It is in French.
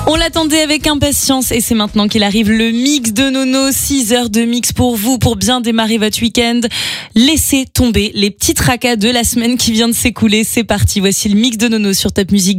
On l'attendait avec impatience et c'est maintenant qu'il arrive, le mix de Nono. 6 heures de mix pour vous, pour bien démarrer votre week-end. Laissez tomber les petits tracas de la semaine qui vient de s'écouler. C'est parti, voici le mix de Nono sur Top Music.